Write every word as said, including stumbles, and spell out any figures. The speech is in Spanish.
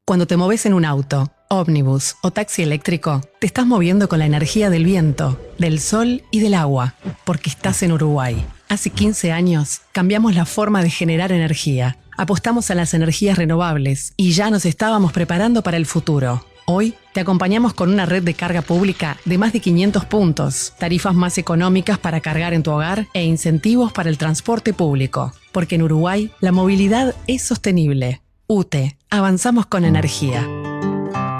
Cuando te moves en un auto, ómnibus o taxi eléctrico, te estás moviendo con la energía del viento, del sol y del agua, porque estás en Uruguay. Hace quince años cambiamos la forma de generar energía, apostamos a las energías renovables y ya nos estábamos preparando para el futuro. Hoy te acompañamos con una red de carga pública de más de quinientos puntos, tarifas más económicas para cargar en tu hogar e incentivos para el transporte público. Porque en Uruguay la movilidad es sostenible. U T E, avanzamos con energía.